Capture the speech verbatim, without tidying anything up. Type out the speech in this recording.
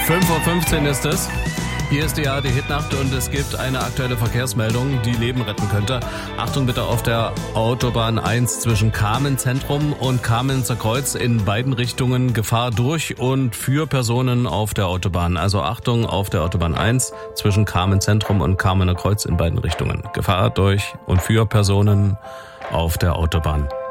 fünf Uhr fünfzehn ist es. Hier ist die A R D-Hitnacht und es gibt eine aktuelle Verkehrsmeldung, die Leben retten könnte. Achtung bitte auf der Autobahn eins zwischen Kamen-Zentrum und Kamenzer Kreuz in beiden Richtungen. Gefahr durch und für Personen auf der Autobahn. Also Achtung auf der Autobahn eins zwischen Kamen-Zentrum und Kamener Kreuz in beiden Richtungen. Gefahr durch und für Personen auf der Autobahn.